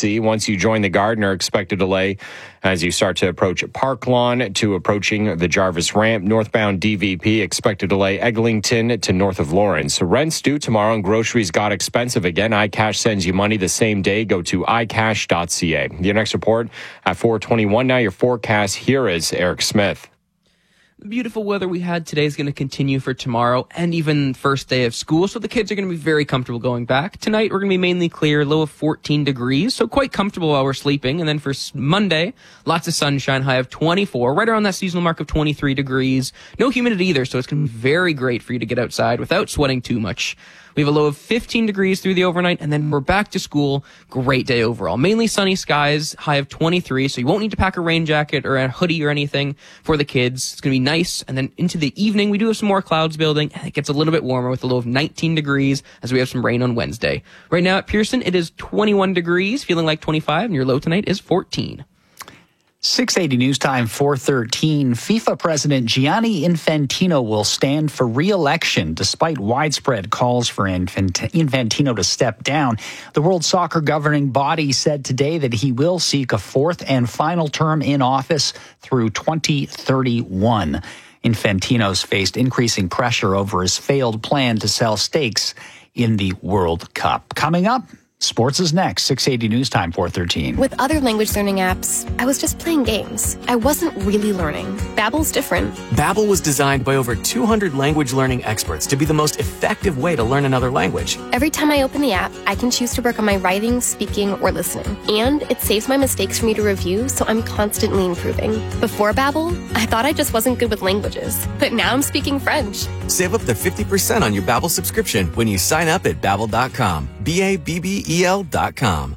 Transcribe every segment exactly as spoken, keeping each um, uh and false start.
C. Once you join the Gardiner, expect a delay as you start to approach Park Lawn to approaching the Jarvis Ramp. Northbound D V P, expect a delay Eglinton to north of Lawrence. Rent's due tomorrow and groceries got expensive again. iCash sends you money the same day. Go to i cash dot c a. Your next report at four twenty-one. Now your forecast. Here is Eric Smith. The beautiful weather we had today is going to continue for tomorrow and even first day of school, so the kids are going to be very comfortable going back. Tonight, we're going to be mainly clear, low of fourteen degrees, so quite comfortable while we're sleeping. And then for Monday, lots of sunshine, high of twenty-four, right around that seasonal mark of twenty-three degrees. No humidity either, so it's going to be very great for you to get outside without sweating too much. We have a low of fifteen degrees through the overnight, and then we're back to school. Great day overall. Mainly sunny skies, high of twenty-three, so you won't need to pack a rain jacket or a hoodie or anything for the kids. It's going to be nice. And then into the evening, we do have some more clouds building, and it gets a little bit warmer with a low of nineteen degrees as we have some rain on Wednesday. Right now at Pearson, it is twenty-one degrees, feeling like twenty-five, and your low tonight is fourteen. six eighty News Time, four thirteen. FIFA President Gianni Infantino will stand for re-election despite widespread calls for Infantino to step down. The World Soccer governing body said today that he will seek a fourth and final term in office through twenty thirty-one. Infantino's faced increasing pressure over his failed plan to sell stakes in the World Cup. Coming up, sports is next. six eighty News Time, four thirteen. With other language learning apps, I was just playing games. I wasn't really learning. Babbel's different. Babbel was designed by over two hundred language learning experts to be the most effective way to learn another language. Every time I open the app, I can choose to work on my writing, speaking, or listening. And it saves my mistakes for me to review, so I'm constantly improving. Before Babbel, I thought I just wasn't good with languages. But now I'm speaking French. Save up to fifty percent on your Babbel subscription when you sign up at babbel dot com. B A B B E L dot com.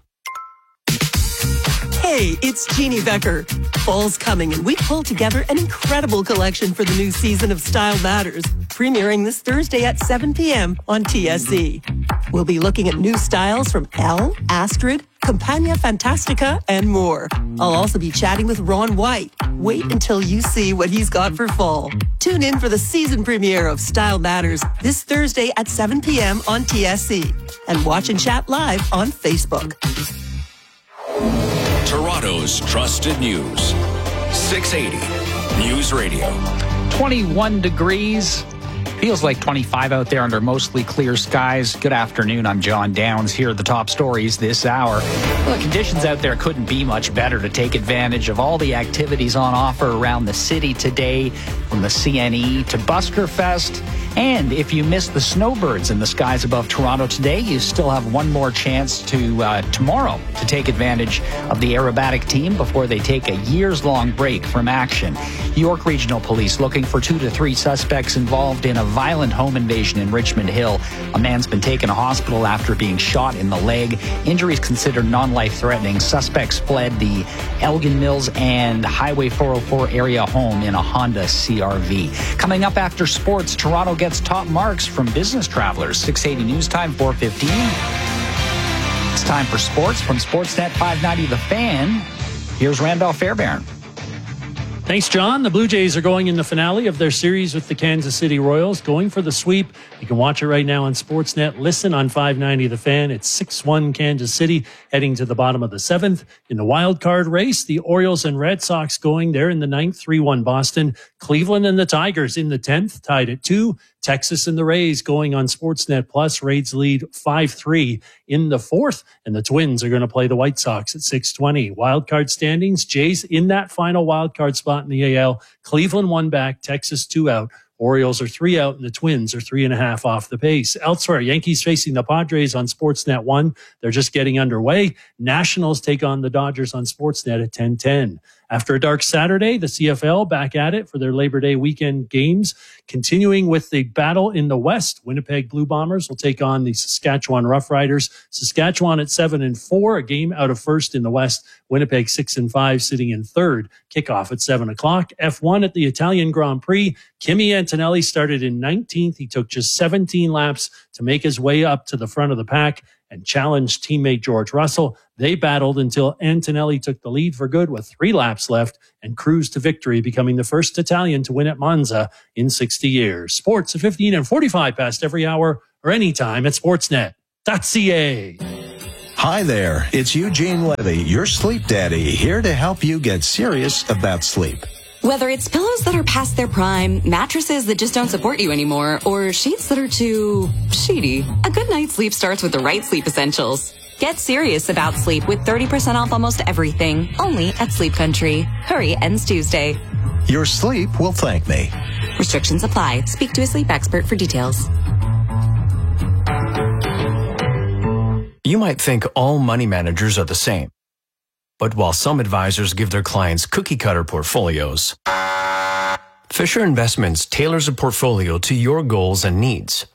Hey, it's Jeannie Becker. Fall's coming, and we pulled together an incredible collection for the new season of Style Matters, premiering this Thursday at seven p.m. on T S C. We'll be looking at new styles from Elle, Astrid, Campagna Fantastica, and more. I'll also be chatting with Ron White. Wait until you see what he's got for fall. Tune in for the season premiere of Style Matters this Thursday at seven p.m. on T S C. And watch and chat live on Facebook. Toronto's trusted news. six eighty News Radio. twenty-one degrees. Feels like twenty-five out there under mostly clear skies. Good afternoon. I'm John Downs. Here are the top stories this hour. Well, the conditions out there couldn't be much better to take advantage of all the activities on offer around the city today, from the C N E to Busker Fest. And if you missed the snowbirds in the skies above Toronto today, you still have one more chance to uh, tomorrow to take advantage of the aerobatic team before they take a years-long break from action. York Regional Police looking for two to three suspects involved in a violent home invasion in Richmond Hill. A man's been taken to hospital after being shot in the leg. Injuries considered non-life-threatening. Suspects fled the Elgin Mills and Highway four oh four area home in a Honda C R V. Coming up after sports, Toronto gets top marks from business travelers. six eighty News Time, four fifteen. It's time for sports from Sportsnet five ninety The Fan. Here's Randolph Fairbairn. Thanks, John. The Blue Jays are going in the finale of their series with the Kansas City Royals, going for the sweep. You can watch it right now on Sportsnet. Listen on five ninety The Fan. It's six one Kansas City heading to the bottom of the seventh. In the wild card race, the Orioles and Red Sox going there in the ninth, three one Boston. Cleveland and the Tigers in the tenth, tied at two. Texas and the Rays going on Sportsnet Plus. Rays lead five three in the fourth, and the Twins are going to play the White Sox at six twenty. Wildcard standings, Jays in that final wildcard spot in the A L. Cleveland one back, Texas two out. Orioles are three out, and the Twins are three and a half off the pace. Elsewhere, Yankees facing the Padres on Sportsnet one. They're just getting underway. Nationals take on the Dodgers on Sportsnet at ten ten. After a dark Saturday, the C F L back at it for their Labor Day weekend games. Continuing with the battle in the West, Winnipeg Blue Bombers will take on the Saskatchewan Roughriders. Saskatchewan at seven and four, a game out of first in the West. Winnipeg six and five, sitting in third. Kickoff at seven o'clock. F one at the Italian Grand Prix. Kimi Antonelli started in nineteenth. He took just seventeen laps to make his way up to the front of the pack and challenged teammate George Russell. They battled until Antonelli took the lead for good with three laps left and cruised to victory, becoming the first Italian to win at Monza in sixty years. Sports at fifteen and forty-five past every hour or anytime at sportsnet dot c a. Hi there, it's Eugene Levy, your sleep daddy, here to help you get serious about sleep. Whether it's pillows that are past their prime, mattresses that just don't support you anymore, or sheets that are too sheety, a good night's sleep starts with the right sleep essentials. Get serious about sleep with thirty percent off almost everything, only at Sleep Country. Hurry ends Tuesday. Your sleep will thank me. Restrictions apply. Speak to a sleep expert for details. You might think all money managers are the same. But while some advisors give their clients cookie-cutter portfolios, Fisher Investments tailors a portfolio to your goals and needs.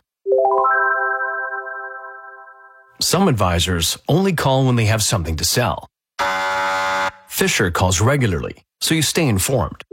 Some advisors only call when they have something to sell. Fisher calls regularly, so you stay informed.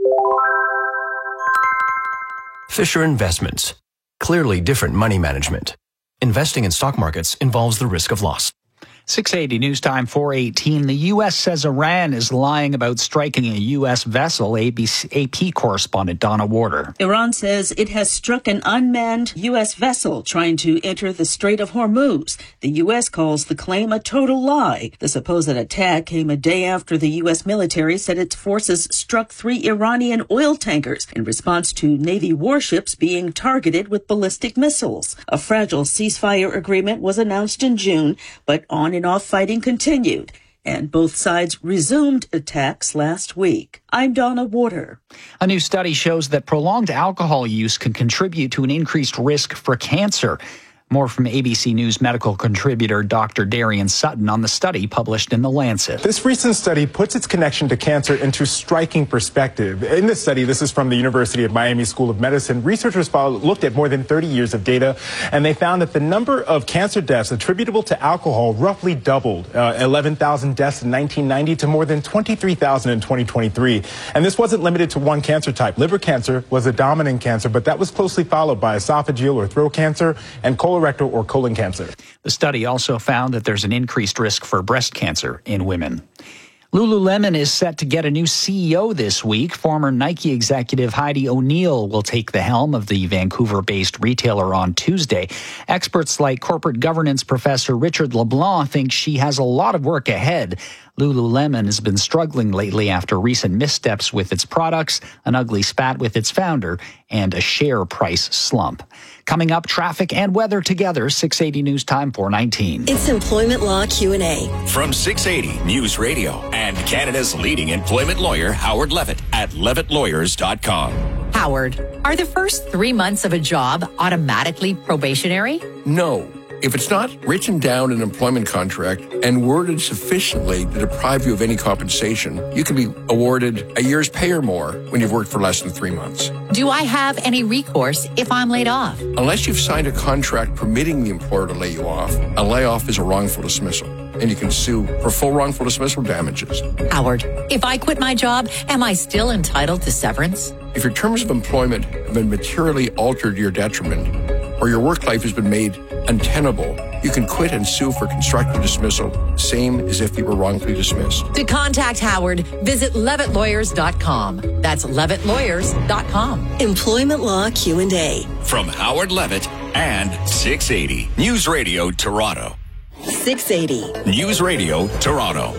Fisher Investments. Clearly different money management. Investing in stock markets involves the risk of loss. six eighty News Time four eighteen. The U S says Iran is lying about striking a U S vessel. A P correspondent Donna Warder. Iran says it has struck an unmanned U S vessel trying to enter the Strait of Hormuz. The U S calls the claim a total lie. The supposed attack came a day after the U S military said its forces struck three Iranian oil tankers in response to Navy warships being targeted with ballistic missiles. A fragile ceasefire agreement was announced in June, but on and off fighting continued, and both sides resumed attacks last week. I'm Donna Warder. A new study shows that prolonged alcohol use can contribute to an increased risk for cancer. More from A B C News medical contributor Doctor Darian Sutton on the study published in The Lancet. This recent study puts its connection to cancer into striking perspective. In this study, this is from the University of Miami School of Medicine, researchers followed, looked at more than thirty years of data, and they found that the number of cancer deaths attributable to alcohol roughly doubled, uh, eleven thousand deaths in nineteen ninety to more than twenty-three thousand in twenty twenty-three. And this wasn't limited to one cancer type. Liver cancer was a dominant cancer, but that was closely followed by esophageal or throat cancer and colorectal or colon cancer. The study also found that there's an increased risk for breast cancer in women. Lululemon is set to get a new C E O this week. Former Nike executive Heidi O'Neill will take the helm of the Vancouver-based retailer on Tuesday. Experts like corporate governance professor Richard LeBlanc think she has a lot of work ahead. Lululemon has been struggling lately after recent missteps with its products, an ugly spat with its founder, and a share price slump. Coming up, traffic and weather together, six eighty News Time four nineteen. It's Employment Law Q and A. From six eighty News Radio and Canada's leading employment lawyer, Howard Levitt at levitt lawyers dot com. Howard, are the first three months of a job automatically probationary? No. If it's not written down in an employment contract and worded sufficiently to deprive you of any compensation, you can be awarded a year's pay or more when you've worked for less than three months. Do I have any recourse if I'm laid off? Unless you've signed a contract permitting the employer to lay you off, a layoff is a wrongful dismissal, and you can sue for full wrongful dismissal damages. Howard, if I quit my job, am I still entitled to severance? If your terms of employment have been materially altered to your detriment, or your work life has been made untenable, you can quit and sue for constructive dismissal, same as if you were wrongfully dismissed. To contact Howard, visit levitt lawyers dot com. That's levitt lawyers dot com. Employment Law Q and A. From Howard Levitt and six eighty News Radio Toronto. six eighty News Radio Toronto.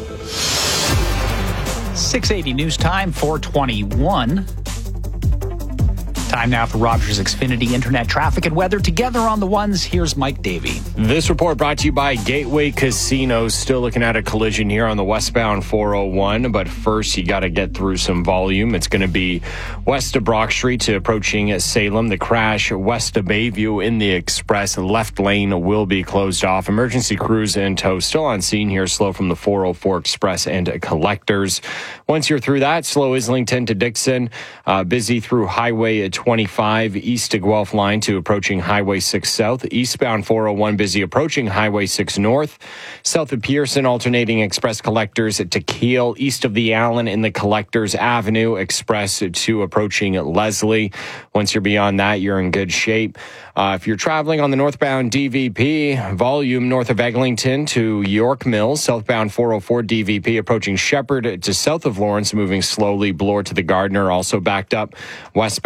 six eighty News Time four twenty-one. Time now for Rogers Xfinity Internet traffic and weather together on the ones. Here's Mike Davey. This report brought to you by Gateway Casinos. Still looking at a collision here on the westbound four oh one, but first you got to get through some volume. It's going to be west of Brock Street to approaching Salem. The crash west of Bayview in the express. Left lane will be closed off. Emergency crews in tow. Still on scene here. Slow from the four oh four Express and Collectors. Once you're through that, slow Islington to Dixon. Uh, busy through Highway twenty-five east to Guelph line to approaching Highway six South. Eastbound four oh one busy approaching Highway six North. South of Pearson, alternating Express Collectors to Keele. East of the Allen in the Collectors Avenue Express to approaching Leslie. Once you're beyond that, you're in good shape. Uh, if you're traveling on the northbound D V P, volume north of Eglinton to York Mills. Southbound four oh four D V P approaching Shepherd to south of Lawrence, moving slowly. Bloor to the Gardner, also backed up. Westbound Gardner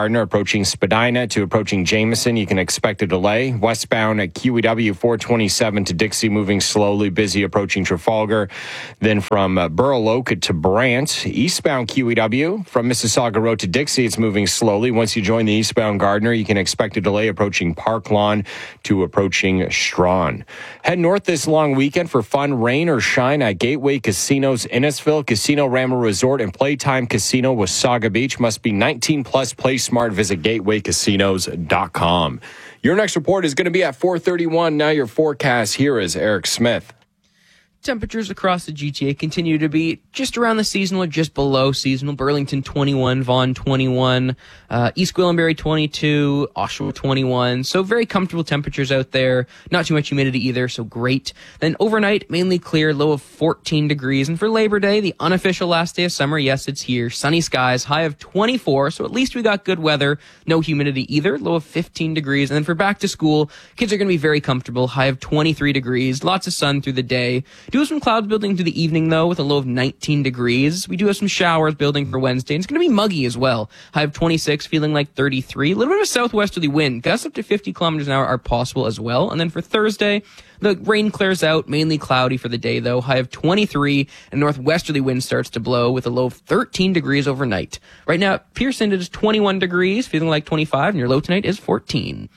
Gardner approaching Spadina to approaching Jameson. You can expect a delay. Westbound at Q E W four twenty-seven to Dixie, moving slowly, busy approaching Trafalgar. Then from uh, Burl Oak to Brant. Eastbound Q E W from Mississauga Road to Dixie, it's moving slowly. Once you join the eastbound Gardner, you can expect a delay approaching Park Lawn to approaching Strawn. Head north this long weekend for fun, rain or shine at Gateway Casinos Innisfil, Casino Rama Resort, and Playtime Casino Wasaga Beach. Must be nineteen plus. Play smart. Visit gateway casinos dot com. Your next report is going to be at four thirty-one. Now your forecast. Here is Eric Smith. Temperatures across the G T A continue to be just around the seasonal or just below seasonal. Burlington twenty-one, Vaughan twenty-one, uh, East Gwillimbury twenty-two, Oshawa twenty-one. So very comfortable temperatures out there. Not too much humidity either, so great. Then overnight, mainly clear, low of fourteen degrees. And for Labor Day, the unofficial last day of summer, yes, it's here. Sunny skies, high of twenty-four. So at least we got good weather. No humidity either, low of fifteen degrees. And then for back to school, kids are going to be very comfortable, high of twenty-three degrees. Lots of sun through the day. Do have some clouds building through the evening, though, with a low of nineteen degrees. We do have some showers building for Wednesday. And it's going to be muggy as well. High of twenty-six, feeling like thirty-three. A little bit of a southwesterly wind. Gusts up to fifty kilometers an hour are possible as well. And then for Thursday, the rain clears out, mainly cloudy for the day, though. High of twenty-three, and northwesterly wind starts to blow with a low of thirteen degrees overnight. Right now, Pearson, it is twenty-one degrees, feeling like twenty-five, and your low tonight is fourteen.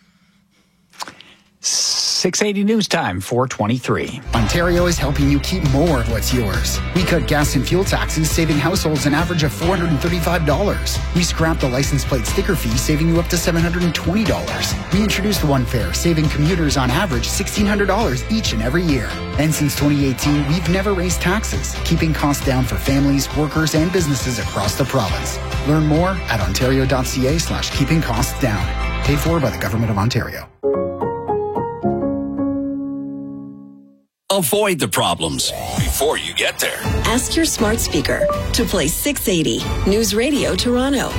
six eighty News Time, four twenty-three. Ontario is helping you keep more of what's yours. We cut gas and fuel taxes, saving households an average of four hundred thirty-five dollars. We scrapped the license plate sticker fee, saving you up to seven hundred twenty dollars. We introduced One Fare, saving commuters on average sixteen hundred dollars each and every year. And since twenty eighteen, we've never raised taxes, keeping costs down for families, workers, and businesses across the province. Learn more at ontario.ca slash keeping costs down. Paid for by the Government of Ontario. Avoid the problems before you get there. Ask your smart speaker to play six eighty News Radio Toronto.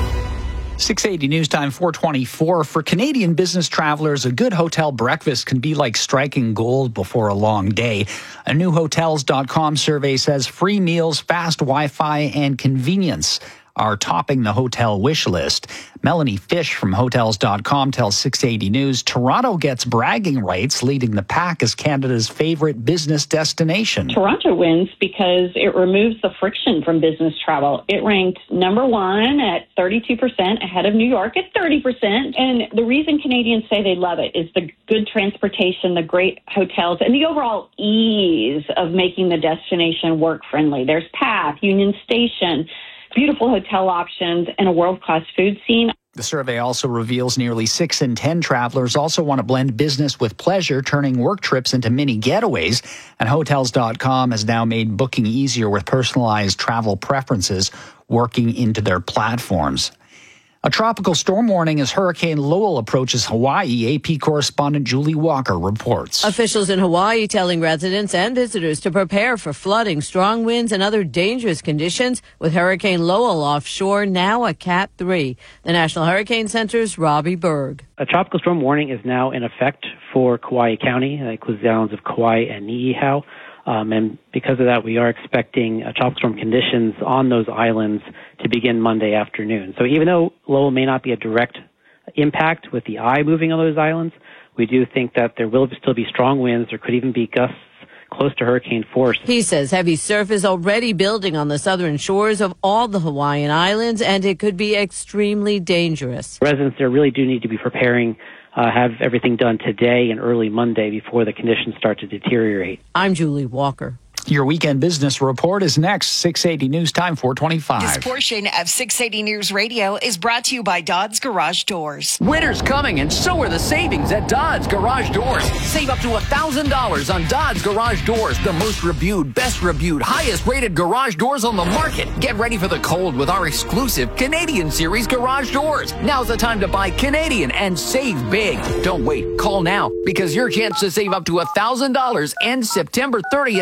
six eighty News Time, four twenty-four. For Canadian business travelers, a good hotel breakfast can be like striking gold before a long day. A new Hotels dot com survey says free meals, fast Wi-Fi, and convenience are topping the hotel wish list. Melanie Fish from Hotels dot com tells six eighty News Toronto gets bragging rights, leading the pack as Canada's favorite business destination. Toronto wins because it removes the friction from business travel. It ranked number one at thirty-two percent, ahead of New York at thirty percent. And the reason Canadians say they love it is the good transportation, the great hotels, and the overall ease of making the destination work-friendly. There's Path, Union Station, beautiful hotel options, and a world-class food scene. The survey also reveals nearly six in ten travelers also want to blend business with pleasure, turning work trips into mini getaways. And Hotels dot com has now made booking easier with personalized travel preferences working into their platforms. A tropical storm warning as Hurricane Lowell approaches Hawaii. A P correspondent Julie Walker reports. Officials in Hawaii telling residents and visitors to prepare for flooding, strong winds, and other dangerous conditions with Hurricane Lowell offshore, now a Cat three. The National Hurricane Center's Robbie Berg. A tropical storm warning is now in effect for Kauai County. That includes the islands of Kauai and Niihau. Um, and because of that, we are expecting uh, tropical storm conditions on those islands to begin Monday afternoon. So even though Lowell may not be a direct impact with the eye moving on those islands, we do think that there will still be strong winds. There could even be gusts close to hurricane force. He says heavy surf is already building on the southern shores of all the Hawaiian islands, and it could be extremely dangerous. Residents there really do need to be preparing Uh, have everything done today and early Monday before the conditions start to deteriorate. I'm Julie Walker. Your weekend business report is next. six eighty News Time, four twenty-five. This portion of six eighty News Radio is brought to you by Dodds Garage Doors. Winter's coming, and so are the savings at Dodds Garage Doors. Save up to one thousand dollars on Dodds Garage Doors, the most reviewed, best reviewed, highest rated garage doors on the market. Get ready for the cold with our exclusive Canadian Series garage doors. Now's the time to buy Canadian and save big. Don't wait. Call now, because your chance to save up to one thousand dollars ends September thirtieth at Dodds.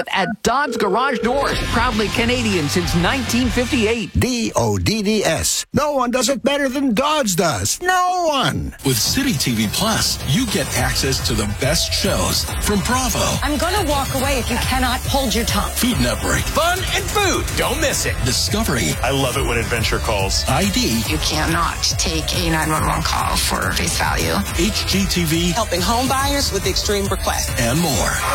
Dodds Garage Doors, proudly Canadian since nineteen fifty-eight. D O D D S. No one does it better than Dodds does. No one. With City T V Plus, you get access to the best shows from Bravo, I'm going to walk away if you cannot hold your tongue. Food Network, Fun and food. Don't miss it. Discovery, I love it when adventure calls. I D, You cannot take a nine one one call for face value. H G T V, helping home buyers with extreme requests. and more.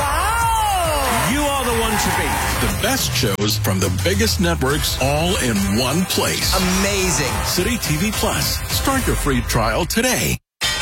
Wow! You are the one to beat. The best shows from the biggest networks all in one place. Amazing. City T V Plus. Start your free trial today.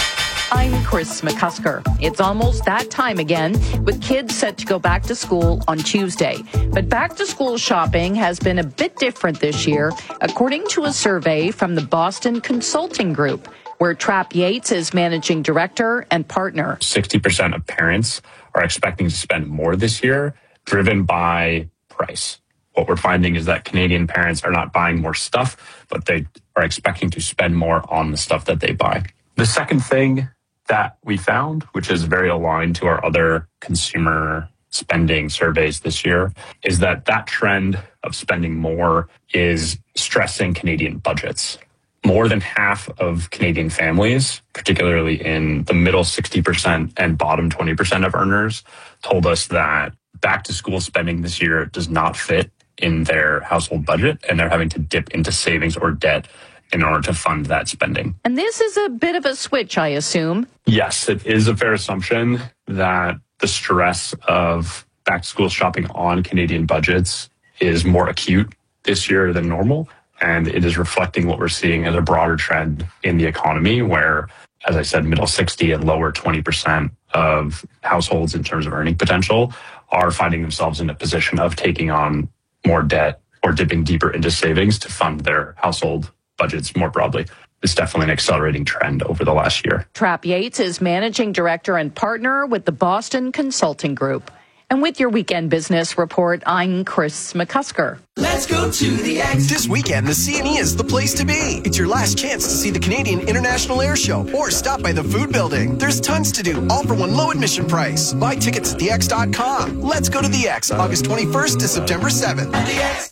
I'm Chris McCusker. It's almost that time again, with kids set to go back to school on Tuesday. But back to school shopping has been a bit different this year, according to a survey from the Boston Consulting Group, where Trap Yates is managing director and partner. sixty percent of parents are expecting to spend more this year, driven by price. What we're finding is that Canadian parents are not buying more stuff, but they are expecting to spend more on the stuff that they buy. The second thing that we found, which is very aligned to our other consumer spending surveys this year, is that that trend of spending more is stressing Canadian budgets. More than half of Canadian families, particularly in the middle sixty percent and bottom twenty percent of earners, told us that back to school spending this year does not fit in their household budget, and they're having to dip into savings or debt in order to fund that spending. And this is a bit of a switch, I assume. Yes, it is a fair assumption that the stress of back to school shopping on Canadian budgets is more acute this year than normal. And it is reflecting what we're seeing as a broader trend in the economy where, as I said, middle sixty and lower twenty percent of households in terms of earning potential are finding themselves in a position of taking on more debt or dipping deeper into savings to fund their household budgets more broadly. It's definitely an accelerating trend over the last year. Trap Yates is managing director and partner with the Boston Consulting Group. And with your weekend business report, I'm Chris McCusker. Let's go to the X. This weekend, the C N E is the place to be. It's your last chance to see the Canadian International Air Show or stop by the food building. There's tons to do, all for one low admission price. Buy tickets at the x dot com. Let's go to the X, August twenty-first to September seventh. The X.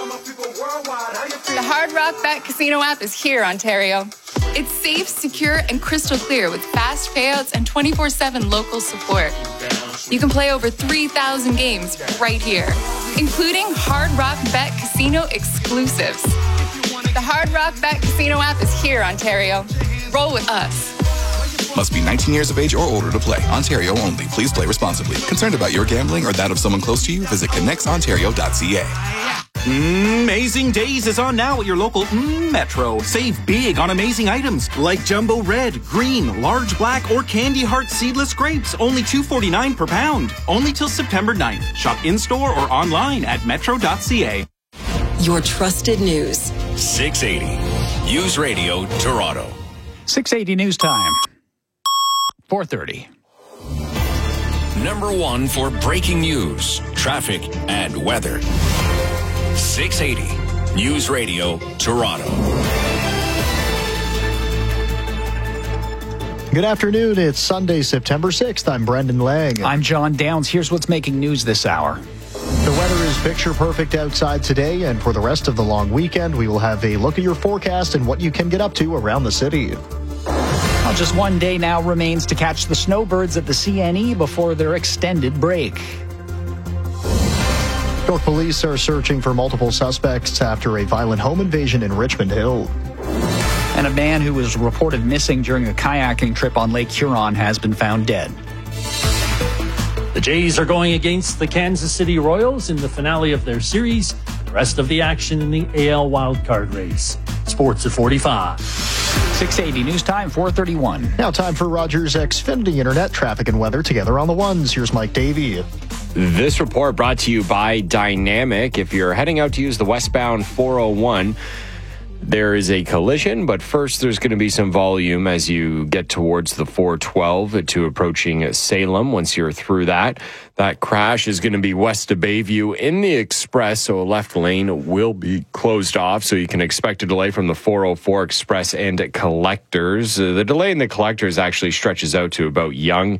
The Hard Rock Bet Casino app is here, Ontario. It's safe, secure, and crystal clear with fast payouts and twenty-four seven local support. You can play over three thousand games right here, including Hard Rock Bet Casino exclusives. The Hard Rock Bet Casino app is here, Ontario. Roll with us. Must be nineteen years of age or older to play. Ontario only. Please play responsibly. Concerned about your gambling or that of someone close to you? Visit connects ontario dot c a. Amazing Days is on now at your local mm, Metro. Save big on amazing items like jumbo red, green, large black, or candy heart seedless grapes. Only two forty-nine per pound. Only till September ninth. Shop in-store or online at metro dot c a. Your trusted news. six eighty News Radio, Toronto. six eighty News Time. four thirty. Number one for breaking news, traffic, and weather. six eighty News Radio, Toronto. Good afternoon. It's Sunday, September sixth. I'm Brendan Lang. I'm John Downs. Here's what's making news this hour. The weather is picture perfect outside today, and for the rest of the long weekend, we will have a look at your forecast and what you can get up to around the city. Well, just one day now remains to catch the snowbirds at the C N E before their extended break. York police are searching for multiple suspects after a violent home invasion in Richmond Hill. And a man who was reported missing during a kayaking trip on Lake Huron has been found dead. The Jays are going against the Kansas City Royals in the finale of their series. The rest of the action in the A L wildcard race. Sports at forty-five. six eighty News Time, four thirty-one. Now time for Rogers Xfinity Internet traffic and weather together on the ones. Here's Mike Davey. This report brought to you by Dynamic. If you're heading out to use the westbound four oh one, there is a collision, but first there's going to be some volume as you get towards the four twelve to approaching Salem. Once you're through that, that crash is going to be west of Bayview in the Express, so a left lane will be closed off, so you can expect a delay from the four oh four Express and Collectors. Uh, the delay in the Collectors actually stretches out to about Yonge.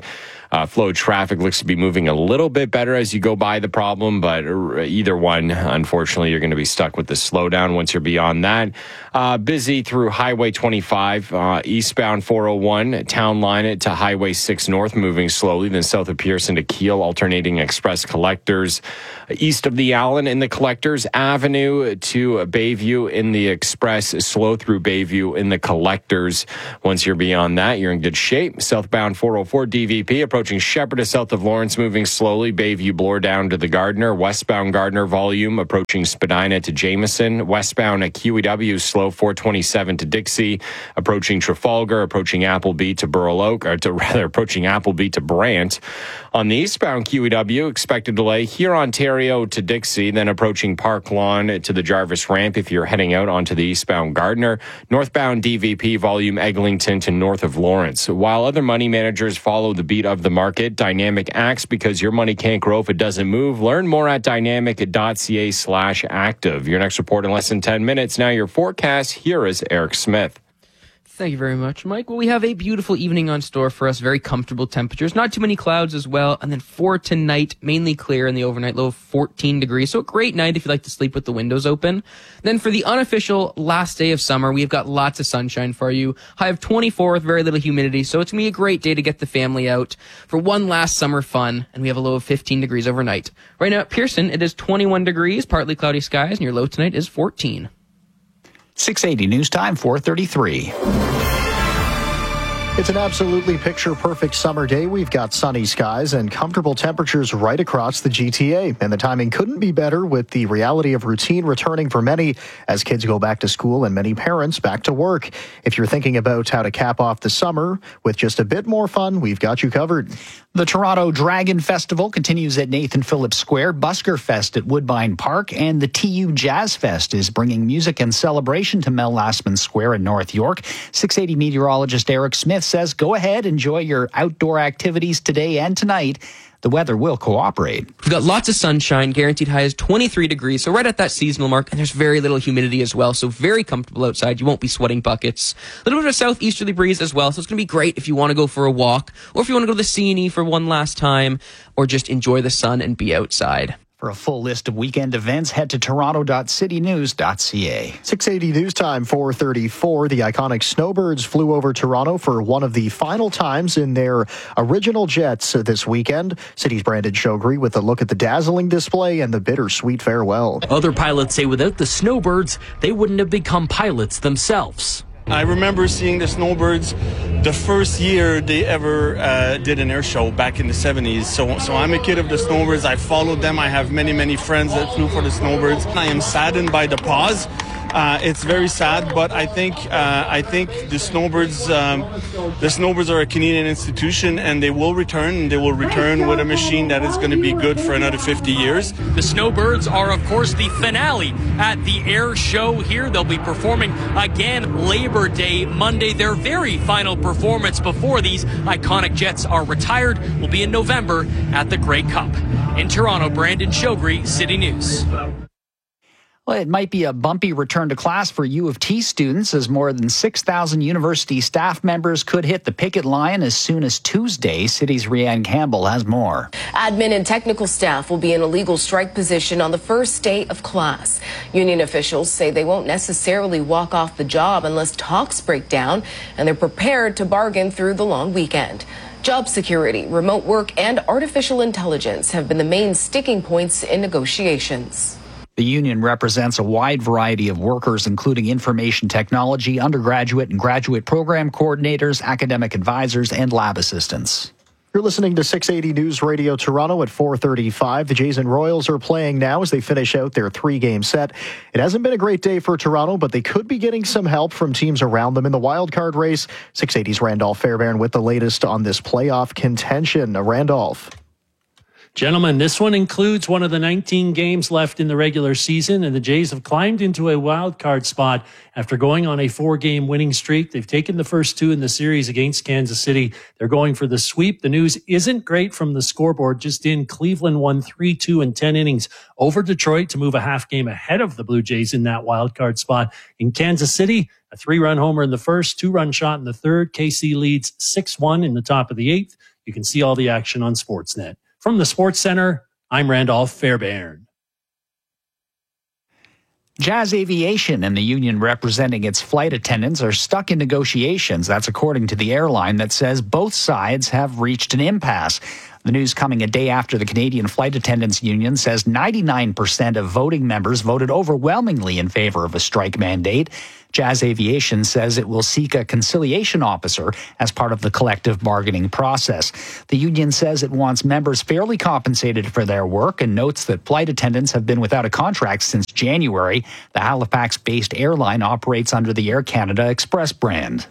Uh, flow of traffic looks to be moving a little bit better as you go by the problem, but either one, unfortunately, you're going to be stuck with the slowdown once you're beyond that. Uh, busy through Highway twenty-five, uh, eastbound four oh one, Town Line to Highway six North, moving slowly, then south of Pearson to Kiel, alternating express collectors. East of the Allen in the collectors, Avenue to Bayview in the express, slow through Bayview in the collectors. Once you're beyond that, you're in good shape. Southbound four oh four D V P approaching Shepherd to south of Lawrence, moving slowly. Bayview Bloor down to the Gardner. Westbound Gardner volume approaching Spadina to Jameson. Westbound at Q E W slow four twenty-seven to Dixie, approaching Trafalgar, approaching Appleby to Burl Oak, or to rather approaching Appleby to Brant. On the eastbound Q E W, expected delay here Ontario to Dixie, then approaching Park Lawn to the Jarvis Ramp if you're heading out onto the eastbound Gardner. Northbound D V P volume Eglinton to north of Lawrence. While other money managers follow the beat of the market, Dynamic acts because your money can't grow if it doesn't move. Learn more at dynamic.ca slash active. Your next report in less than ten minutes. Now your forecast. Here is Eric Smith. Thank you very much, Mike. Well, we have a beautiful evening on store for us. Very comfortable temperatures. Not too many clouds as well. And then for tonight, mainly clear in the overnight low of fourteen degrees. So a great night if you like to sleep with the windows open. Then for the unofficial last day of summer, we've got lots of sunshine for you. High of twenty-four with very little humidity. So it's going to be a great day to get the family out for one last summer fun. And we have a low of fifteen degrees overnight. Right now at Pearson, it is twenty-one degrees, partly cloudy skies, and your low tonight is fourteen. six eighty News Time, four thirty-three. It's an absolutely picture-perfect summer day. We've got sunny skies and comfortable temperatures right across the G T A. And the timing couldn't be better with the reality of routine returning for many as kids go back to school and many parents back to work. If you're thinking about how to cap off the summer with just a bit more fun, we've got you covered. The Toronto Dragon Festival continues at Nathan Phillips Square, Busker Fest at Woodbine Park, and the T U Jazz Fest is bringing music and celebration to Mel Lastman Square in North York. six eighty meteorologist Eric Smith says go ahead, enjoy your outdoor activities today and tonight. The weather will cooperate. We've got lots of sunshine. Guaranteed high is twenty-three degrees, so right at that seasonal mark, and there's very little humidity as well, so very comfortable outside. You won't be sweating buckets. A little bit of southeasterly breeze as well, so it's going to be great if you want to go for a walk, or if you want to go to the C and E for one last time, or just enjoy the sun and be outside. For a full list of weekend events, head to toronto dot city news dot c a. six eighty News Time, four thirty-four. The iconic Snowbirds flew over Toronto for one of the final times in their original jets this weekend. City's Brandon Shogri with a look at the dazzling display and the bittersweet farewell. Other pilots say without the Snowbirds, they wouldn't have become pilots themselves. I remember seeing the Snowbirds the first year they ever uh, did an air show back in the seventies. So, so I'm a kid of the Snowbirds. I followed them. I have many, many friends that flew for the Snowbirds. I am saddened by the pause. Uh, it's very sad, but I think uh, I think the Snowbirds um, the Snowbirds are a Canadian institution, and they will return. And they will return with a machine that is going to be good for another fifty years. The Snowbirds are, of course, the finale at the air show here. They'll be performing again Labor Day Monday. Their very final performance before these iconic jets are retired will be in November at the Grey Cup. In Toronto, Brandon Shogri, City News. Well, it might be a bumpy return to class for U of T students as more than six thousand university staff members could hit the picket line as soon as Tuesday. City's Rianne Campbell has more. Admin and technical staff will be in a legal strike position on the first day of class. Union officials say they won't necessarily walk off the job unless talks break down, and they're prepared to bargain through the long weekend. Job security, remote work, and artificial intelligence have been the main sticking points in negotiations. The union represents a wide variety of workers, including information technology, undergraduate and graduate program coordinators, academic advisors, and lab assistants. You're listening to six eighty News Radio Toronto at four thirty-five. The Jays and Royals are playing now as they finish out their three-game set. It hasn't been a great day for Toronto, but they could be getting some help from teams around them in the wildcard race. six eighty's Randolph Fairbairn with the latest on this playoff contention. Randolph. Gentlemen, this one includes one of the nineteen games left in the regular season, and the Jays have climbed into a wild card spot after going on a four-game winning streak. They've taken the first two in the series against Kansas City. They're going for the sweep. The news isn't great from the scoreboard. Just in, Cleveland won three two in ten innings over Detroit to move a half game ahead of the Blue Jays in that wild card spot. In Kansas City, a three-run homer in the first, two-run shot in the third. K C leads six one in the top of the eighth. You can see all the action on Sportsnet. From the Sports Center, I'm Randolph Fairbairn. Jazz Aviation and the union representing its flight attendants are stuck in negotiations. That's according to the airline that says both sides have reached an impasse. The news coming a day after the Canadian Flight Attendants Union says ninety-nine percent of voting members voted overwhelmingly in favor of a strike mandate. Jazz Aviation says it will seek a conciliation officer as part of the collective bargaining process. The union says it wants members fairly compensated for their work and notes that flight attendants have been without a contract since January. The Halifax-based airline operates under the Air Canada Express brand.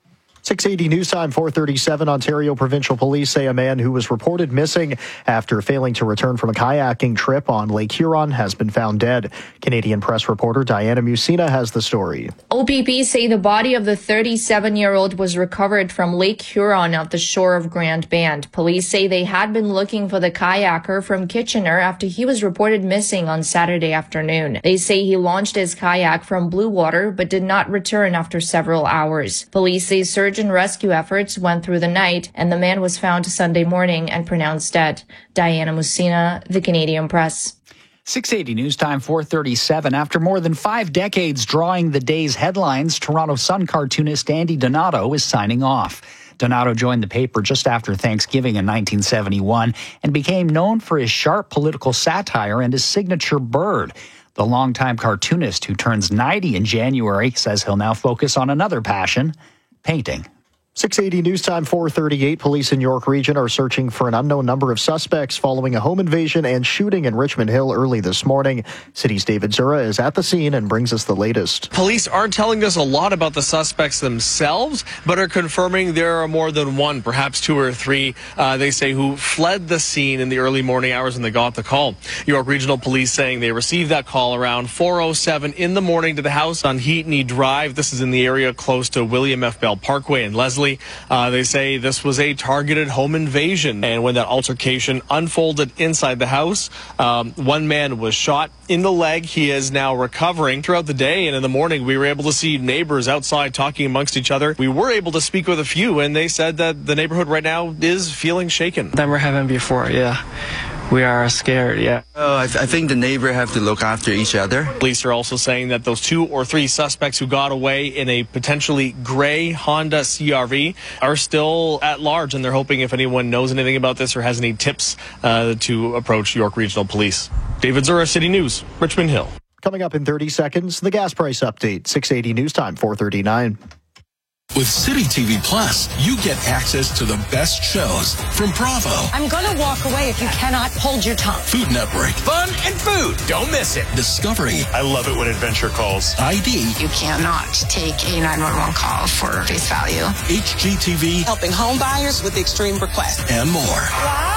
six eighty News Time, four thirty-seven. Ontario Provincial Police say a man who was reported missing after failing to return from a kayaking trip on Lake Huron has been found dead. Canadian press reporter Diana Musina has the story. O P P say the body of the thirty-seven-year-old was recovered from Lake Huron at the shore of Grand Band. Police say they had been looking for the kayaker from Kitchener after he was reported missing on Saturday afternoon. They say he launched his kayak from Blue Water but did not return after several hours. Police say search and rescue efforts went through the night, and the man was found Sunday morning and pronounced dead. Diana Musina, The Canadian Press. six eighty News Time, four thirty-seven. After more than five decades drawing the day's headlines, Toronto Sun cartoonist Andy Donato is signing off. Donato joined the paper just after Thanksgiving in nineteen seventy-one and became known for his sharp political satire and his signature bird. The longtime cartoonist, who turns ninety in January, says he'll now focus on another passion: painting. six eighty News Time, four thirty-eight. Police in York Region are searching for an unknown number of suspects following a home invasion and shooting in Richmond Hill early this morning. City's David Zura is at the scene and brings us the latest. Police aren't telling us a lot about the suspects themselves, but are confirming there are more than one, perhaps two or three, uh, they say, who fled the scene in the early morning hours when they got the call. York Regional Police saying they received that call around four oh seven in the morning to the house on Heatney Drive. This is in the area close to William F. Bell Parkway in Leslie. Uh, they say this was a targeted home invasion, and when that altercation unfolded inside the house, um, one man was shot in the leg. He is now recovering. Throughout the day and in the morning, we were able to see neighbors outside talking amongst each other. We were able to speak with a few, and they said that the neighborhood right now is feeling shaken. Never happened before, yeah. We are scared, yeah. Oh, I, th- I think the neighbor have to look after each other. Police are also saying that those two or three suspects who got away in a potentially gray Honda C R V are still at large, and they're hoping if anyone knows anything about this or has any tips uh, to approach York Regional Police. David Zura, City News, Richmond Hill. Coming up in thirty seconds, the gas price update, six eighty News Time, four thirty-nine. With City T V Plus, you get access to the best shows from Bravo. I'm gonna walk away if you cannot hold your tongue. Food Network. Fun and food. Don't miss it. Discovery. I love it when Adventure calls. I D. You cannot take a nine one one call for face value. H G T V. Helping home buyers with extreme requests. And more. Wow!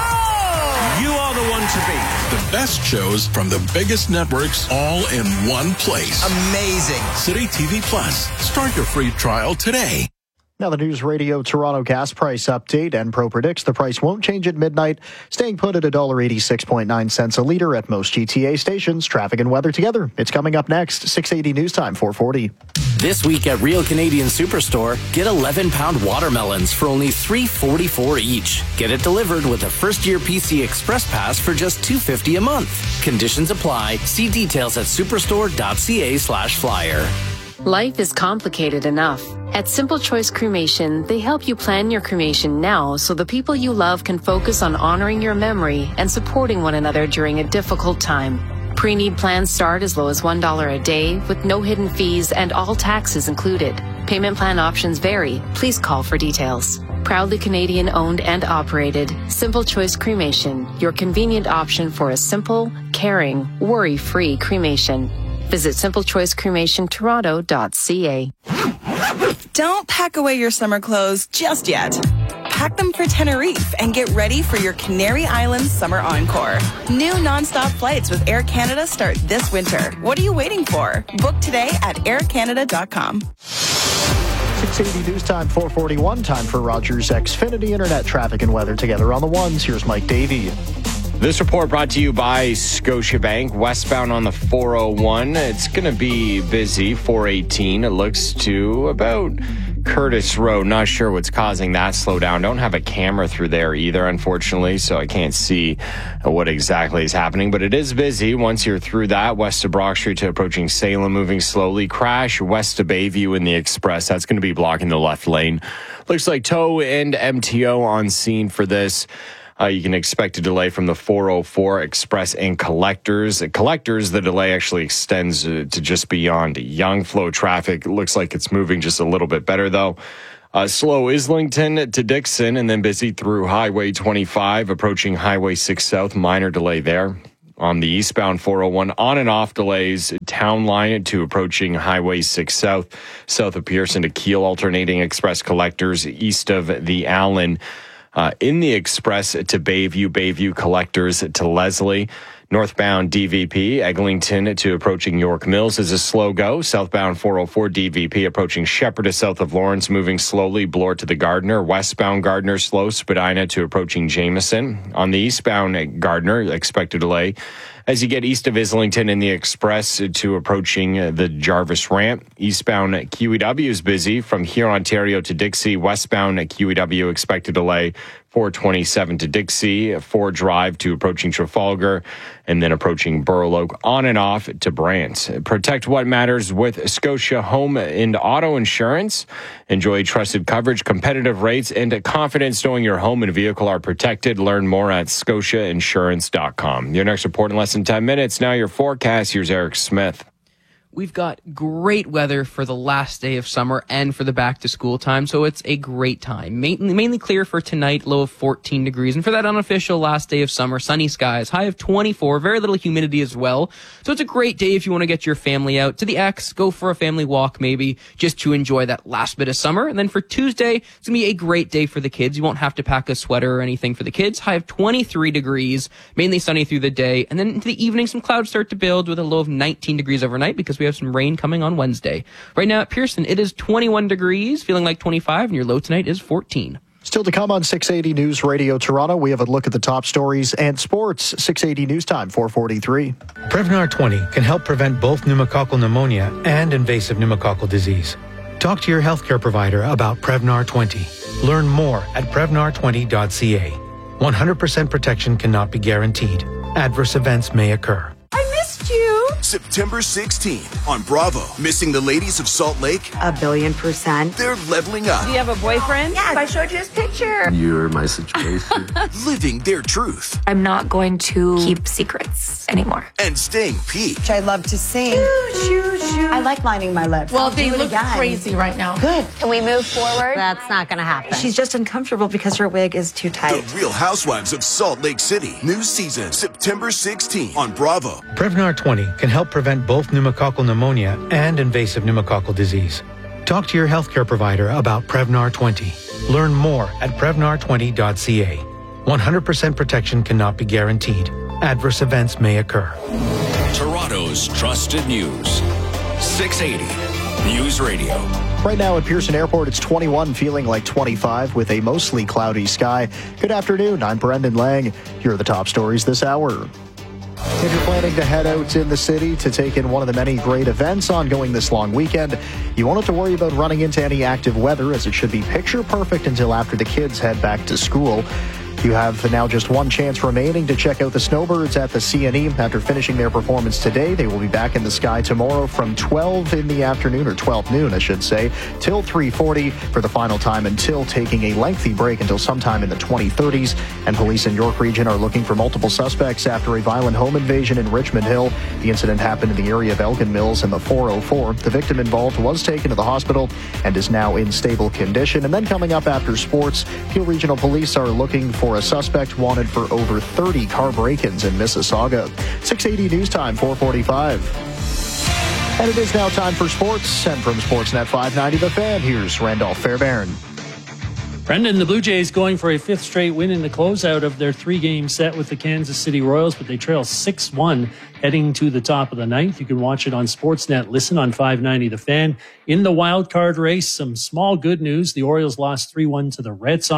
You are the one to beat. The best shows from the biggest networks all in one place. Amazing. City T V Plus. Start your free trial today. Now the News Radio Toronto gas price update. Enpro predicts the price won't change at midnight, staying put at one dollar eighty-six point nine cents a litre at most G T A stations. Traffic and weather together. It's coming up next. six eighty News Time, four forty. This week at Real Canadian Superstore, get eleven pound watermelons for only three forty-four each. Get it delivered with a first-year P C Express Pass for just two fifty a month. Conditions apply. See details at superstore.ca slash flyer. Life is complicated enough. At Simple Choice Cremation, they help you plan your cremation now so the people you love can focus on honoring your memory and supporting one another during a difficult time. Pre-need plans start as low as one dollar a day with no hidden fees and all taxes included. Payment plan options vary. Please call for details. Proudly Canadian owned and operated, Simple Choice Cremation, your convenient option for a simple, caring, worry-free cremation. Visit simple choice cremation toronto dot c a. Don't pack away your summer clothes just yet. Pack them for Tenerife and get ready for your Canary Islands Summer Encore. New nonstop flights with Air Canada start this winter. What are you waiting for? Book today at air canada dot com. six eighty News Time, four forty-one. Time for Rogers Xfinity Internet traffic and weather together on the ones. Here's Mike Davey. This report brought to you by Scotiabank. Westbound on the four oh one. It's going to be busy. four eighteen. It looks to about Curtis Road. Not sure what's causing that slowdown. Don't have a camera through there either, unfortunately, so I can't see what exactly is happening. But it is busy once you're through that. West of Brock Street to approaching Salem, moving slowly. Crash west of Bayview in the Express. That's going to be blocking the left lane. Looks like Tow and M T O on scene for this. Uh, you can expect a delay from the four oh four Express and Collectors. Collectors, the delay actually extends uh, to just beyond Young. Flow traffic looks like it's moving just a little bit better, though. Uh, slow Islington to Dixon, and then busy through Highway twenty-five, approaching Highway six South. Minor delay there. On the eastbound four oh one, on and off delays, Town Line to approaching Highway six South, south of Pearson to Kiel, alternating Express Collectors, east of the Allen. Uh, in the Express to Bayview, Bayview Collectors to Leslie. Northbound D V P, Eglinton to approaching York Mills is a slow go. Southbound four oh four D V P approaching Shepherd to south of Lawrence, moving slowly. Bloor to the Gardner. Westbound Gardner slow. Spadina to approaching Jameson. On the eastbound Gardner, expected delay as you get east of Islington in the Express to approaching the Jarvis Ramp. Eastbound Q E W is busy from here, Ontario to Dixie. Westbound Q E W expected delay four twenty-seven to Dixie, four Drive to approaching Trafalgar, and then approaching Burloak, on and off to Brant. Protect what matters with Scotia Home and Auto Insurance. Enjoy trusted coverage, competitive rates, and confidence knowing your home and vehicle are protected. Learn more at scotia insurance dot com. Your next report in less than ten minutes. Now your forecast. Here's Eric Smith. We've got great weather for the last day of summer and for the back to school time, so it's a great time. Mainly, mainly clear for tonight, low of fourteen degrees. And for that unofficial last day of summer, sunny skies, high of twenty-four, very little humidity as well. So it's a great day if you want to get your family out to the X, go for a family walk maybe, just to enjoy that last bit of summer. And then for Tuesday, it's going to be a great day for the kids. You won't have to pack a sweater or anything for the kids. High of twenty-three degrees, mainly sunny through the day. And then into the evening, some clouds start to build with a low of nineteen degrees overnight because we have some rain coming on Wednesday. Right now at Pearson, it is twenty-one degrees, feeling like twenty-five, and your low tonight is fourteen. Still to come on six eighty News Radio Toronto, we have a look at the top stories and sports. six eighty News Time, four forty-three. Prevnar twenty can help prevent both pneumococcal pneumonia and invasive pneumococcal disease. Talk to your healthcare provider about Prevnar twenty. Learn more at prevnar twenty dot c a. one hundred percent protection cannot be guaranteed. Adverse events may occur. I missed you. September sixteenth on Bravo. Missing the ladies of Salt Lake? A billion percent. They're leveling up. Do you have a boyfriend? Yes, I showed you his picture. You're my situation. Living their truth. I'm not going to keep secrets anymore. And staying peak. Which I love to sing. Shoo, shoo, shoo. I like lining my lips. Well, I'll they look again. crazy right now. Good. Can we move forward? That's not going to happen. She's just uncomfortable because her wig is too tight. The Real Housewives of Salt Lake City. New season, September sixteenth on Bravo. Prevnar twenty can help prevent both pneumococcal pneumonia and invasive pneumococcal disease. Talk to your healthcare provider about Prevnar twenty. Learn more at prevnar twenty dot c a. one hundred percent protection cannot be guaranteed. Adverse events may occur. Toronto's trusted news. six eighty News Radio. Right now at Pearson Airport, it's twenty-one, feeling like twenty-five with a mostly cloudy sky. Good afternoon. I'm Brendan Lang. Here are the top stories this hour. If you're planning to head out in the city to take in one of the many great events ongoing this long weekend, you won't have to worry about running into any active weather, as it should be picture perfect until after the kids head back to school. You have now just one chance remaining to check out the Snowbirds at the C and E. After finishing their performance today, they will be back in the sky tomorrow from twelve in the afternoon, or twelve noon, I should say, till three forty for the final time, until taking a lengthy break until sometime in the twenty thirties. And police in York Region are looking for multiple suspects after a violent home invasion in Richmond Hill. The incident happened in the area of Elgin Mills in the four oh four. The victim involved was taken to the hospital and is now in stable condition. And then coming up after sports, Peel Regional Police are looking for a suspect wanted for over thirty car break-ins in Mississauga. six eighty News Time, four forty-five. And it is now time for sports. And from Sportsnet five ninety The Fan, here's Randolph Fairbairn. Brendan, the Blue Jays going for a fifth straight win in the closeout of their three-game set with the Kansas City Royals, but they trail six one heading to the top of the ninth. You can watch it on Sportsnet. Listen on five ninety The Fan. In the wild card race, some small good news. The Orioles lost three one to the Red Sox.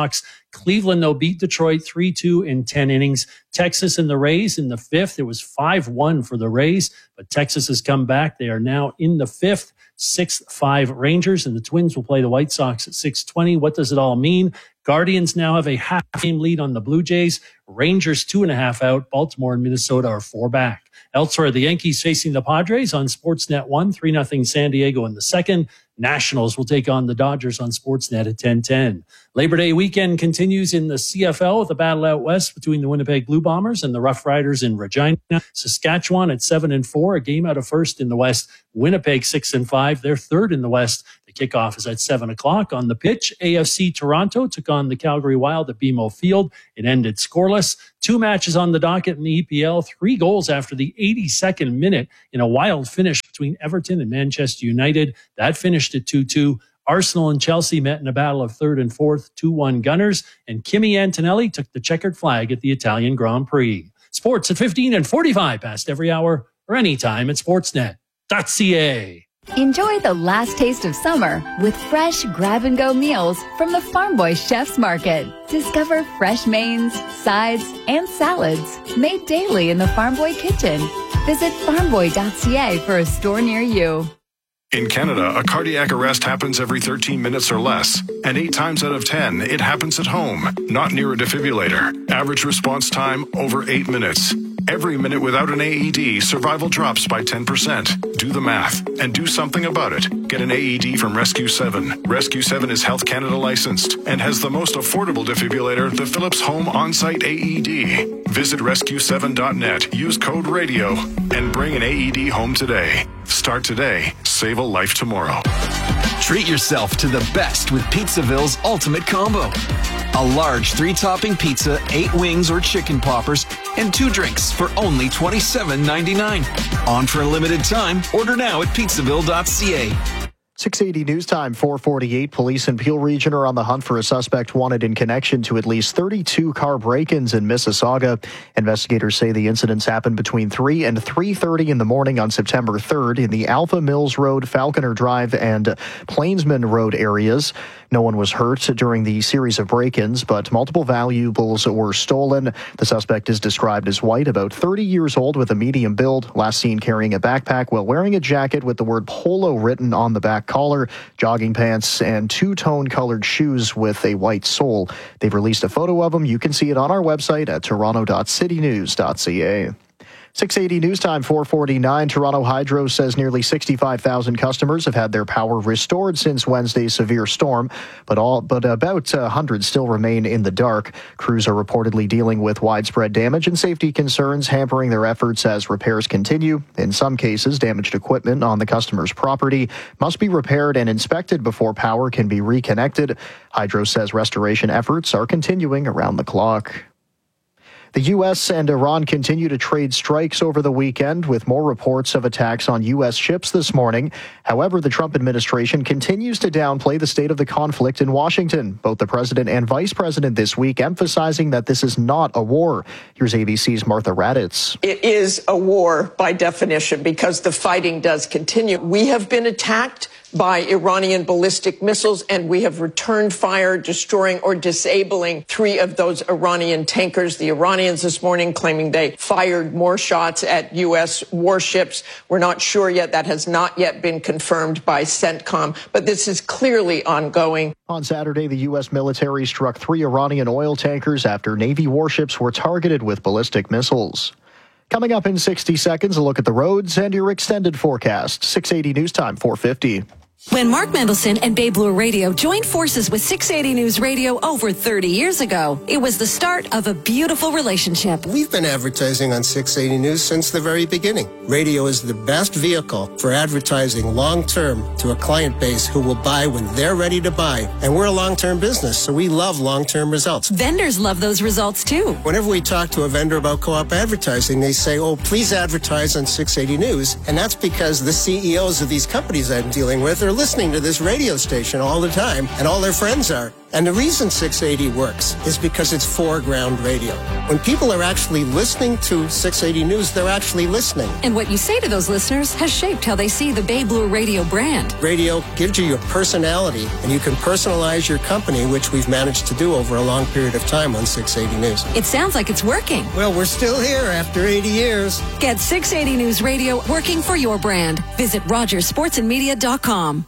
Cleveland, though, beat Detroit three two in ten innings. Texas and the Rays in the fifth. It was five one for the Rays, but Texas has come back. They are now in the fifth. six five Rangers, and the Twins will play the White Sox at six twenty. What does it all mean? Guardians now have a half-game lead on the Blue Jays. Rangers two and a half out. Baltimore and Minnesota are four back. Elsewhere, the Yankees facing the Padres on Sportsnet one, three nothing San Diego in the second. Nationals will take on the Dodgers on Sportsnet at ten ten. Labor Day weekend continues in the C F L with a battle out west between the Winnipeg Blue Bombers and the Rough Riders in Regina. Saskatchewan at seven and four, a game out of first in the West. Winnipeg six and five, they're third in the West. The kickoff is at seven o'clock. On the pitch, A F C Toronto took on the Calgary Wild at B M O Field. It ended scoreless. Two matches on the docket in the E P L. Three goals after the eighty-second minute in a wild finish between Everton and Manchester United. That finished at two two. Arsenal and Chelsea met in a battle of third and fourth, two one Gunners. And Kimi Antonelli took the checkered flag at the Italian Grand Prix. Sports at fifteen and forty-five past every hour or anytime at sportsnet dot c a. Enjoy the last taste of summer with fresh grab-and-go meals from the Farm Boy Chef's Market. Discover fresh mains, sides, and salads made daily in the Farm Boy kitchen. Visit farm boy dot c a for a store near you. In Canada, a cardiac arrest happens every thirteen minutes or less, and eight times out of ten, it happens at home, not near a defibrillator. Average response time, over eight minutes. Every minute without an A E D, survival drops by ten percent. Do the math and do something about it. Get an A E D from Rescue seven. Rescue seven is Health Canada licensed and has the most affordable defibrillator, the Philips Home On-Site A E D. Visit rescue seven dot net, use code RADIO, and bring an A E D home today. Start today. Save a life tomorrow. Treat yourself to the best with Pizzaville's Ultimate Combo. A large three-topping pizza, eight wings or chicken poppers, and two drinks for only twenty-seven ninety-nine. On for a limited time. Order now at pizzaville dot c a. six eighty News Time, four forty-eight. Police in Peel Region are on the hunt for a suspect wanted in connection to at least thirty-two car break-ins in Mississauga. Investigators say the incidents happened between three and three thirty in the morning on September third in the Alpha Mills Road, Falconer Drive, and Plainsman Road areas. No one was hurt during the series of break-ins, but multiple valuables were stolen. The suspect is described as white, about thirty years old, with a medium build, last seen carrying a backpack while wearing a jacket with the word Polo written on the back collar, jogging pants, and two-tone colored shoes with a white sole. They've released a photo of him. You can see it on our website at toronto dot city news dot c a. six eighty News Time, four forty-nine. Toronto Hydro says nearly sixty-five thousand customers have had their power restored since Wednesday's severe storm, but all but about one hundred still remain in the dark. Crews are reportedly dealing with widespread damage and safety concerns, hampering their efforts as repairs continue. In some cases, damaged equipment on the customer's property must be repaired and inspected before power can be reconnected. Hydro says restoration efforts are continuing around the clock. The U S and Iran continue to trade strikes over the weekend, with more reports of attacks on U S ships this morning. However, the Trump administration continues to downplay the state of the conflict in Washington. Both the president and vice president this week emphasizing that this is not a war. Here's A B C's Martha Raddatz. It is a war by definition because the fighting does continue. We have been attacked by Iranian ballistic missiles, and we have returned fire, destroying or disabling three of those Iranian tankers. The Iranians this morning claiming they fired more shots at U S warships. We're not sure yet. That has not yet been confirmed by CENTCOM, but this is clearly ongoing. On Saturday, the U S military struck three Iranian oil tankers after Navy warships were targeted with ballistic missiles. Coming up in sixty seconds, a look at the roads and your extended forecast. six eighty News Time, four fifty. When Mark Mendelson and Bay Blue Radio joined forces with six eighty News Radio over thirty years ago, it was the start of a beautiful relationship. We've been advertising on six eighty News since the very beginning. Radio is the best vehicle for advertising long-term to a client base who will buy when they're ready to buy. And we're a long-term business, so we love long-term results. Vendors love those results too. Whenever we talk to a vendor about co-op advertising, they say, oh, please advertise on six eighty News. And that's because the C E Os of these companies I'm dealing with are listening to this radio station all the time, and all their friends are. And the reason six eighty works is because it's foreground radio. When people are actually listening to six eighty News, they're actually listening. And what you say to those listeners has shaped how they see the Bay Blue Radio brand. Radio gives you your personality, and you can personalize your company, which we've managed to do over a long period of time on six eighty News. It sounds like it's working. Well, we're still here after eighty years. Get six eighty News Radio working for your brand. Visit rogers sports and media dot com.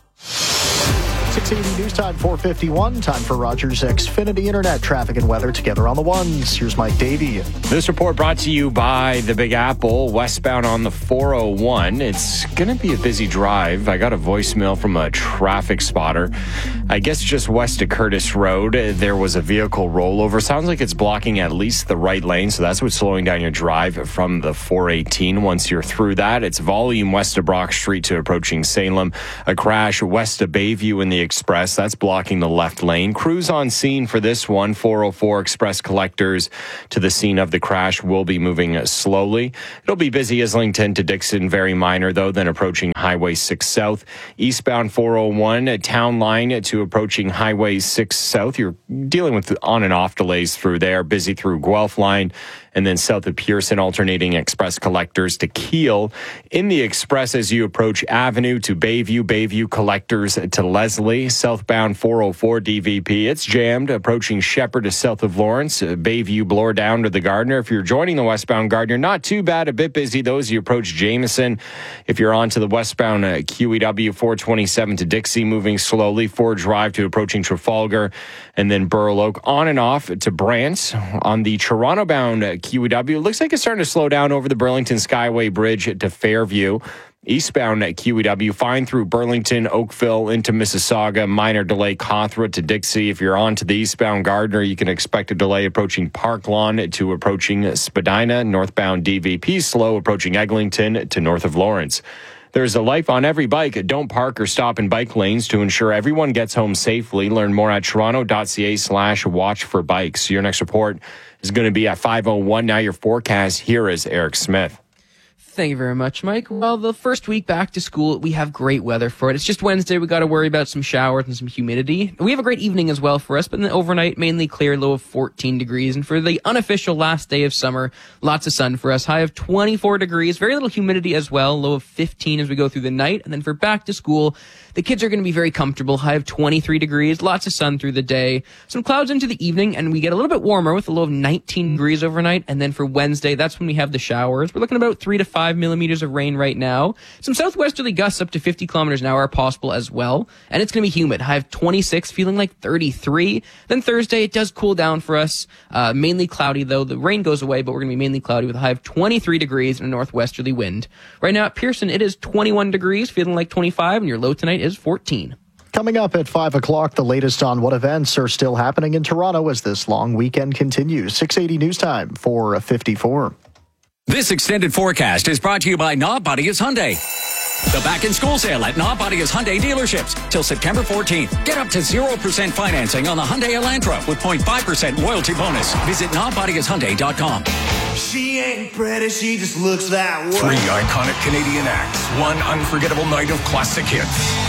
six eighty News Time, four fifty-one. Time for Rogers Xfinity Internet traffic and weather together on the ones. Here's Mike Davey. This report brought to you by the Big Apple, westbound on the four oh one. It's going to be a busy drive. I got a voicemail from a traffic spotter. I guess just west of Curtis Road, there was a vehicle rollover. Sounds like it's blocking at least the right lane, so that's what's slowing down your drive from the four eighteen. Once you're through that, it's volume west of Brock Street to approaching Salem. A crash west of Bayview in the Express, that's blocking the left lane. Crews on scene for this one. four oh four Express collectors to the scene of the crash will be moving slowly. It'll be busy Islington to Dixon, very minor though, then approaching Highway six South. Eastbound four oh one, Town Line to approaching Highway six South. You're dealing with on and off delays through there. Busy through Guelph Line. And then south of Pearson, alternating Express collectors to Keele. In the Express, as you approach Avenue to Bayview, Bayview collectors to Leslie. Southbound four oh four D V P, it's jammed. Approaching Shepherd to south of Lawrence. Bayview, Bloor down to the Gardner. If you're joining the westbound Gardner, not too bad. A bit busy, though, as you approach Jameson. If you're on to the westbound uh, Q E W, four twenty-seven to Dixie, moving slowly. Ford Drive to approaching Trafalgar. And then Burloak on and off to Brant. On the Toronto-bound uh, Q E W, it looks like it's starting to slow down over the Burlington Skyway Bridge to Fairview. Eastbound at Q E W, fine through Burlington, Oakville into Mississauga. Minor delay Cawthra to Dixie. If you're on to the eastbound Gardner, you can expect a delay approaching Park Lawn to approaching Spadina. Northbound D V P slow approaching Eglinton to north of Lawrence. There's a life on every bike. Don't park or stop in bike lanes to ensure everyone gets home safely. Learn more at toronto.ca slash watch for bikes. Your next report is going to be at five oh one. Now your forecast. Here is Eric Smith. Thank you very much, Mike. Well, the first week back to school, we have great weather for it. It's just Wednesday. We got to worry about some showers and some humidity. We have a great evening as well for us, but then overnight, mainly clear, low of fourteen degrees. And for the unofficial last day of summer, lots of sun for us. High of twenty-four degrees. Very little humidity as well. Low of fifteen as we go through the night. And then for back to school, the kids are going to be very comfortable. High of twenty-three degrees. Lots of sun through the day. Some clouds into the evening, and we get a little bit warmer with a low of nineteen degrees overnight. And then for Wednesday, that's when we have the showers. We're looking about three to five millimeters of rain right now. Some southwesterly gusts up to fifty kilometers an hour are possible as well. And it's going to be humid. High of twenty-six, feeling like thirty-three. Then Thursday, it does cool down for us. Uh, mainly cloudy, though. The rain goes away, but we're going to be mainly cloudy with a high of twenty-three degrees and a northwesterly wind. Right now at Pearson, it is twenty-one degrees, feeling like twenty-five, and your low tonight is fourteen. Coming up at five o'clock, the latest on what events are still happening in Toronto as this long weekend continues. six eighty News Time, four fifty-four. This extended forecast is brought to you by Nobodia's Hyundai. The back-in-school sale at Nobodia's Hyundai dealerships till September fourteenth. Get up to zero percent financing on the Hyundai Elantra with zero point five percent loyalty bonus. Visit nobodias hyundai dot com. She ain't pretty, she just looks that way. Three iconic Canadian acts, one unforgettable night of classic hits.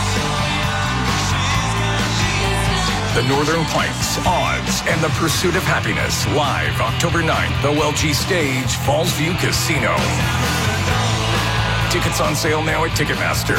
The Northern Pikes, Odds, and the Pursuit of Happiness, live October ninth, the Welchie Stage, Fallsview Casino. Tickets on sale now at Ticketmaster.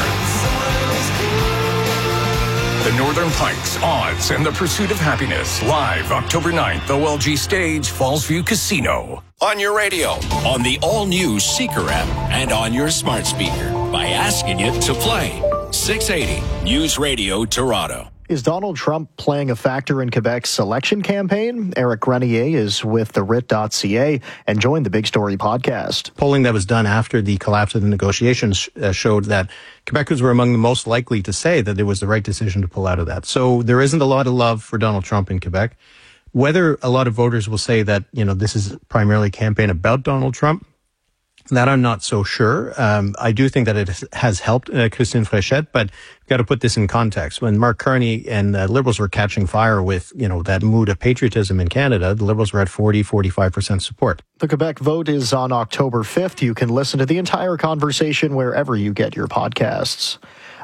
The Northern Pikes, Odds, and the Pursuit of Happiness, live October ninth, the Welchie Stage, Fallsview Casino. On your radio, on the all-new Seeker app, and on your smart speaker by asking it to play. six eighty News Radio Toronto. Is Donald Trump playing a factor in Quebec's election campaign? Eric Grenier is with the writ dot c a and joined the Big Story podcast. Polling that was done after the collapse of the negotiations uh, showed that Quebecers were among the most likely to say that it was the right decision to pull out of that. So there isn't a lot of love for Donald Trump in Quebec. Whether a lot of voters will say that, you know, this is primarily a campaign about Donald Trump, that I'm not so sure. Um, I do think that it has helped uh, Christine Fréchette, but we've got to put this in context. When Mark Carney and uh, Liberals were catching fire with, you know, that mood of patriotism in Canada, the Liberals were at forty, forty-five percent support. The Quebec vote is on October fifth. You can listen to the entire conversation wherever you get your podcasts.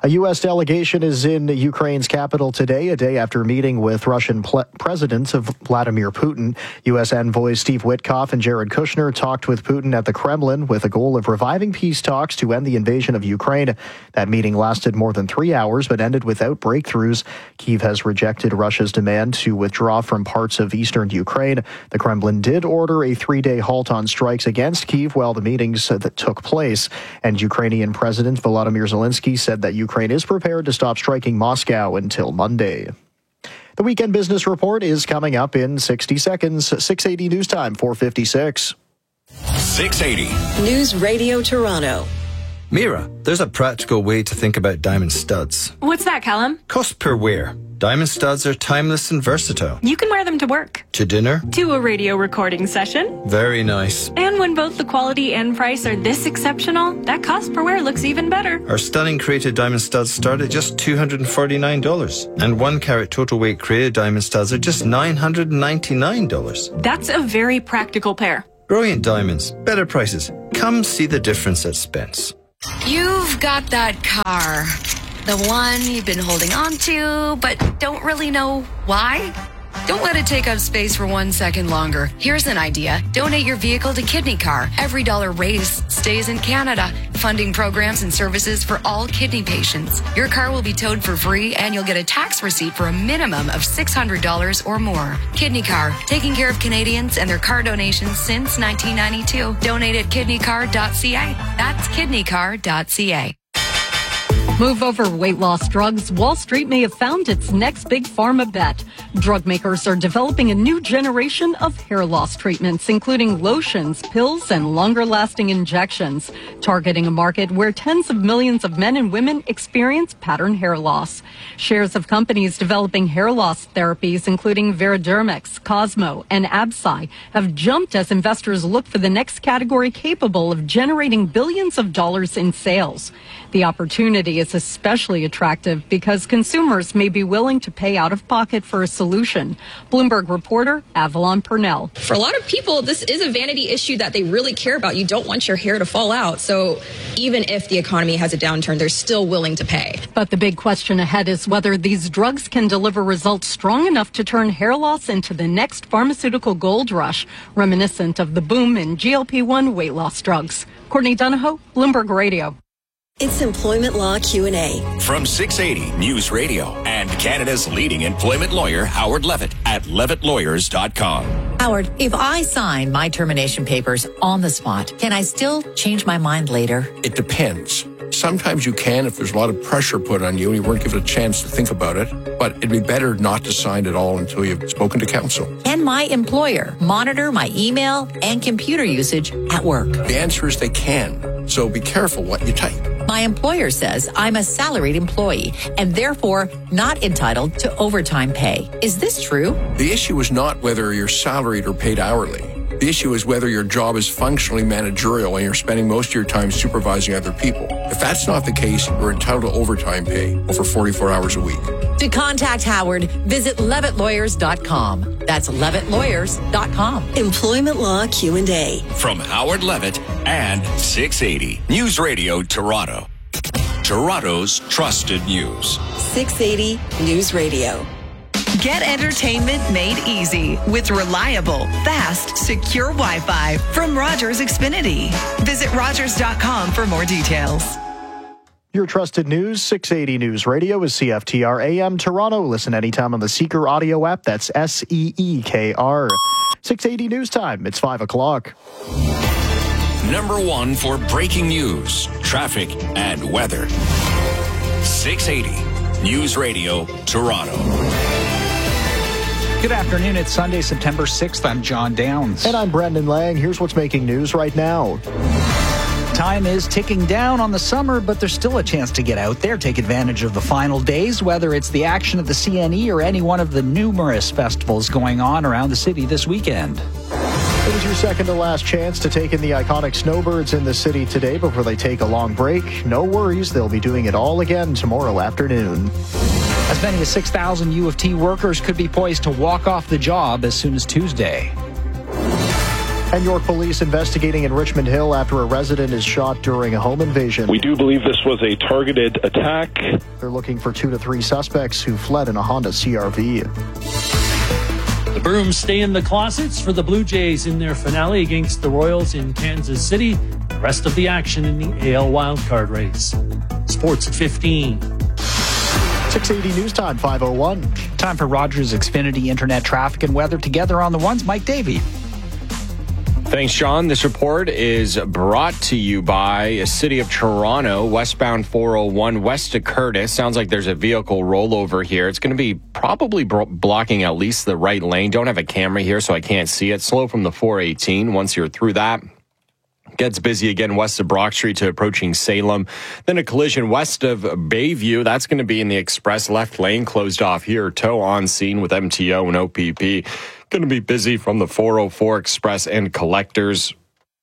A U S delegation is in Ukraine's capital today, a day after meeting with Russian ple- President Vladimir Putin. U S envoys Steve Witkoff and Jared Kushner talked with Putin at the Kremlin with a goal of reviving peace talks to end the invasion of Ukraine. That meeting lasted more than three hours but ended without breakthroughs. Kyiv has rejected Russia's demand to withdraw from parts of eastern Ukraine. The Kremlin did order a three-day halt on strikes against Kyiv while the meetings that took place. And Ukrainian President Volodymyr Zelensky said that Ukraine is prepared to stop striking Moscow until Monday. The Weekend Business Report is coming up in sixty seconds. six eighty News Time, four fifty-six. six eighty News Radio Toronto. Mira, there's a practical way to think about diamond studs. What's that, Callum? Cost per wear. Diamond studs are timeless and versatile. You can wear them to work. To dinner. To a radio recording session. Very nice. And when both the quality and price are this exceptional, that cost per wear looks even better. Our stunning created diamond studs start at just two hundred forty-nine dollars. And one carat total weight created diamond studs are just nine hundred ninety-nine dollars. That's a very practical pair. Brilliant diamonds. Better prices. Come see the difference at Spence. You've got that car. The one you've been holding on to, but don't really know why? Don't let it take up space for one second longer. Here's an idea. Donate your vehicle to Kidney Car. Every dollar raised stays in Canada, funding programs and services for all kidney patients. Your car will be towed for free, and you'll get a tax receipt for a minimum of six hundred dollars or more. Kidney Car, taking care of Canadians and their car donations since nineteen ninety-two. Donate at kidney car dot c a. That's kidney car dot c a. Move over weight loss drugs. Wall Street may have found its next big pharma bet. Drug makers are developing a new generation of hair loss treatments, including lotions, pills, and longer-lasting injections, targeting a market where tens of millions of men and women experience pattern hair loss. Shares of companies developing hair loss therapies, including Veridermix, Cosmo, and Absci, have jumped as investors look for the next category capable of generating billions of dollars in sales. The opportunity is especially attractive because consumers may be willing to pay out of pocket for a solution. Bloomberg reporter Avalon Purnell. For a lot of people, this is a vanity issue that they really care about. You don't want your hair to fall out. So even if the economy has a downturn, they're still willing to pay. But the big question ahead is whether these drugs can deliver results strong enough to turn hair loss into the next pharmaceutical gold rush, reminiscent of the boom in G L P one weight loss drugs. Courtney Donahoe, Bloomberg Radio. It's Employment Law Q and A. From six eighty News Radio and Canada's leading employment lawyer, Howard Levitt, at levitt lawyers dot com. Howard, if I sign my termination papers on the spot, can I still change my mind later? It depends. Sometimes you can if there's a lot of pressure put on you and you weren't given a chance to think about it, but it'd be better not to sign at all until you've spoken to counsel. Can my employer monitor my email and computer usage at work? The answer is they can, so be careful what you type. My employer says I'm a salaried employee and therefore not entitled to overtime pay. Is this true? The issue is not whether you're salaried or paid hourly. The issue is whether your job is functionally managerial and you're spending most of your time supervising other people. If that's not the case, you're entitled to overtime pay over forty-four hours a week. To contact Howard, visit levitt lawyers dot com. That's levitt lawyers dot com. Employment Law Q and A. From Howard Levitt and six eighty News Radio Toronto. Toronto's trusted news. six eighty News Radio. Get entertainment made easy with reliable, fast, secure Wi-Fi from Rogers Xfinity. Visit rogers dot com for more details. Your trusted news, six eighty News Radio is C F T R A M Toronto. Listen anytime on the Seeker audio app. That's S E E K R. six eighty News Time. It's five o'clock. Number one for breaking news, traffic, and weather. six eighty News Radio Toronto. Good afternoon. It's Sunday, September sixth. I'm John Downs. And I'm Brendan Lang. Here's what's making news right now. Time is ticking down on the summer, but there's still a chance to get out there, take advantage of the final days, whether it's the action at the C N E or any one of the numerous festivals going on around the city this weekend. It was your second to last chance to take in the iconic snowbirds in the city today before they take a long break. No worries, they'll be doing it all again tomorrow afternoon. As many as six thousand U of T workers could be poised to walk off the job as soon as Tuesday. And York police investigating in Richmond Hill after a resident is shot during a home invasion. We do believe this was a targeted attack. They're looking for two to three suspects who fled in a Honda C R V. The Brooms stay in the closets for the Blue Jays in their finale against the Royals in Kansas City. The rest of the action in the A L wildcard race. Sports at fifteen. six eighty News Time, five oh one. Time for Rogers Xfinity Internet traffic and weather. Together on the ones, Mike Davey. Thanks, John. This report is brought to you by City of Toronto, westbound four oh one west of Curtis. Sounds like there's a vehicle rollover here. It's going to be probably bro- blocking at least the right lane. Don't have a camera here, so I can't see it. Slow from the four eighteen. Once you're through that, gets busy again west of Brock Street to approaching Salem. Then a collision west of Bayview. That's going to be in the express left lane, closed off here. Tow on scene with M T O and O P P. Going to be busy from the four oh four express and collectors.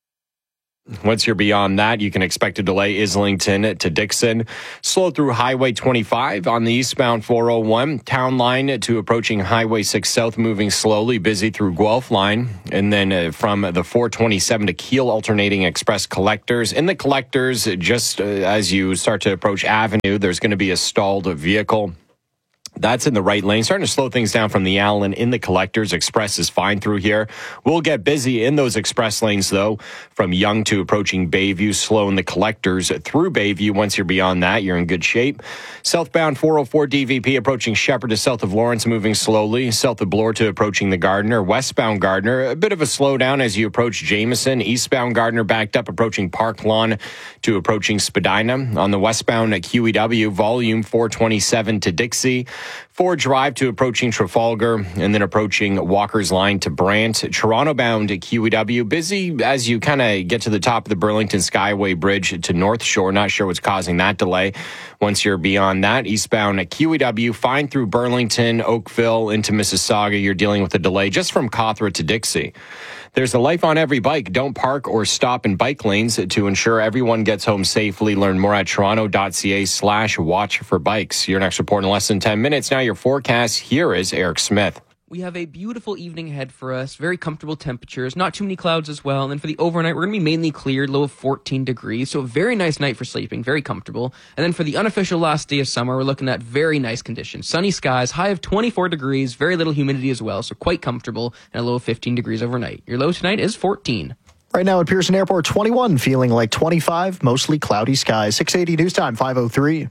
Once you're beyond that, you can expect a delay Islington to Dixon. Slow through Highway twenty-five on the eastbound four oh one. Town line to approaching Highway six South, moving slowly. Busy through Guelph line. And then uh, from the four twenty-seven to Kiel, alternating express collectors. In the collectors, just uh, as you start to approach Avenue, there's going to be a stalled vehicle. That's in the right lane. Starting to slow things down from the Allen in the collectors. Express is fine through here. We'll get busy in those express lanes, though, from Yonge to approaching Bayview. Slow in the collectors through Bayview. Once you're beyond that, you're in good shape. Southbound four oh four D V P approaching Shepherd to south of Lawrence, moving slowly. South of Bloor to approaching the Gardiner. Westbound Gardiner, a bit of a slowdown as you approach Jameson. Eastbound Gardiner backed up approaching Park Lawn to approaching Spadina. On the westbound Q E W, volume four twenty-seven to Dixie. Ford Drive to approaching Trafalgar, and then approaching Walker's Line to Brant. Toronto bound Q E W, busy as you kind of get to the top of the Burlington Skyway Bridge to North Shore. Not sure what's causing that delay. Once you're beyond that, eastbound Q E W, fine through Burlington, Oakville into Mississauga. You're dealing with a delay just from Cawthra to Dixie. There's a life on every bike. Don't park or stop in bike lanes to ensure everyone gets home safely. Learn more at toronto.ca slash watch for bikes. Your next report in less than ten minutes. Now your forecast. Here is Eric Smith. We have a beautiful evening ahead for us. Very comfortable temperatures. Not too many clouds as well. And then for the overnight, we're going to be mainly clear, low of fourteen degrees. So a very nice night for sleeping. Very comfortable. And then for the unofficial last day of summer, we're looking at very nice conditions. Sunny skies, high of twenty-four degrees, very little humidity as well. So quite comfortable, and a low of fifteen degrees overnight. Your low tonight is fourteen. Right now at Pearson Airport, twenty-one, feeling like twenty-five, mostly cloudy skies. six eighty News Time, five oh three.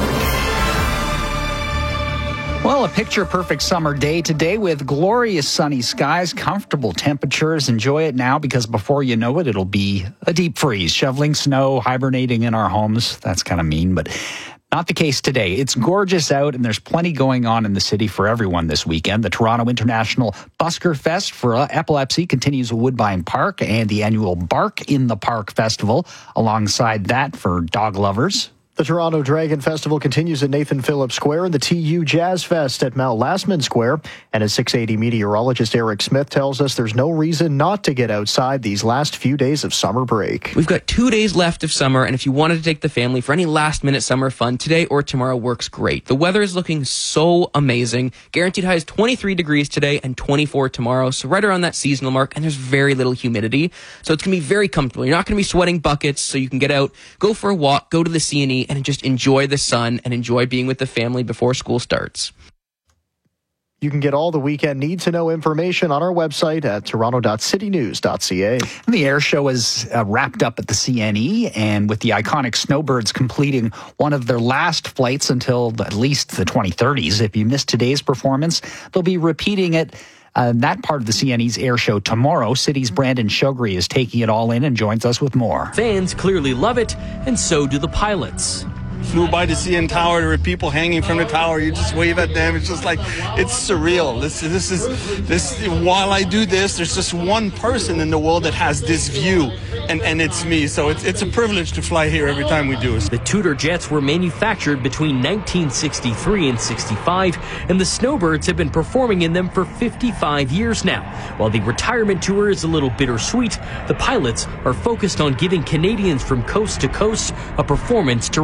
Well, a picture-perfect summer day today with glorious sunny skies, comfortable temperatures. Enjoy it now because before you know it, it'll be a deep freeze. Shoveling snow, hibernating in our homes. That's kind of mean, but not the case today. It's gorgeous out and there's plenty going on in the city for everyone this weekend. The Toronto International Busker Fest for Epilepsy continues at Woodbine Park and the annual Bark in the Park Festival alongside that for dog lovers. The Toronto Dragon Festival continues at Nathan Phillips Square and the T U Jazz Fest at Mal Lastman Square. And as six eighty meteorologist Eric Smith tells us, there's no reason not to get outside these last few days of summer break. We've got two days left of summer, and if you wanted to take the family for any last-minute summer fun, today or tomorrow works great. The weather is looking so amazing. Guaranteed highs twenty-three degrees today and twenty-four tomorrow, so right around that seasonal mark, and there's very little humidity. So it's going to be very comfortable. You're not going to be sweating buckets, so you can get out, go for a walk, go to the C and E, and just enjoy the sun and enjoy being with the family before school starts. You can get all the weekend need-to-know information on our website at toronto dot city news dot c a. The air show is uh, wrapped up at the C N E, and with the iconic Snowbirds completing one of their last flights until at least the twenty thirties. If you missed today's performance, they'll be repeating it. Uh, that part of the C N E's air show tomorrow. City's Brandon Shogri is taking it all in and joins us with more. Fans clearly love it, and so do the pilots. Flew by the C N Tower. There were people hanging from the tower. You just wave at them. It's just like, it's surreal. This, this is this. While I do this, there's just one person in the world that has this view, and, and it's me. So it's it's a privilege to fly here every time we do it. The Tudor jets were manufactured between nineteen sixty-three and sixty-five, and the Snowbirds have been performing in them for fifty-five years now. While the retirement tour is a little bittersweet, the pilots are focused on giving Canadians from coast to coast a performance to remember.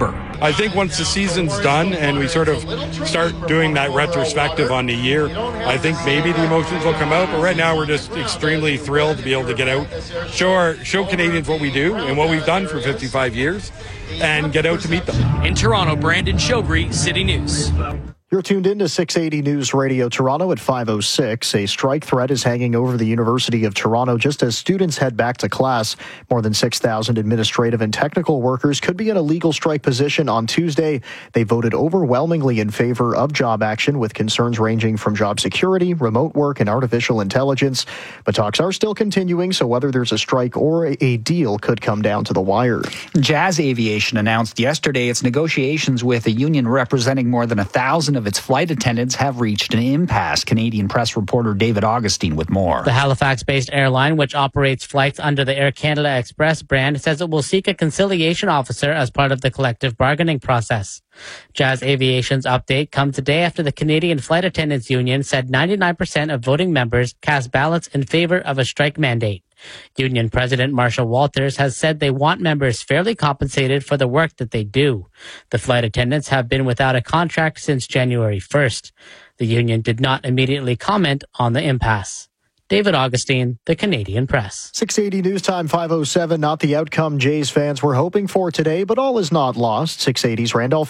more. I think once the season's done and we sort of start doing that retrospective on the year, I think maybe the emotions will come out. But right now we're just extremely thrilled to be able to get out, show our show Canadians what we do and what we've done for fifty-five years, and get out to meet them. In Toronto, Brandon Shogri, City News. You're tuned in to six eighty News Radio Toronto at five oh six. A strike threat is hanging over the University of Toronto just as students head back to class. More than six thousand administrative and technical workers could be in a legal strike position on Tuesday. They voted overwhelmingly in favor of job action, with concerns ranging from job security, remote work, and artificial intelligence. But talks are still continuing, so whether there's a strike or a deal could come down to the wire. Jazz Aviation announced yesterday its negotiations with a union representing more than a thousand of its flight attendants have reached an impasse. Canadian press reporter David Augustine with more. The Halifax-based airline, which operates flights under the Air Canada Express brand, says it will seek a conciliation officer as part of the collective bargaining process. Jazz Aviation's update comes a day after the Canadian Flight Attendants Union said ninety-nine percent of voting members cast ballots in favor of a strike mandate. Union President Marshall Walters has said they want members fairly compensated for the work that they do. The flight attendants have been without a contract since January first. The union did not immediately comment on the impasse. David Augustine, The Canadian Press. six eighty News Time, five oh seven. Not the outcome Jays fans were hoping for today, but all is not lost. six eighty's Randolph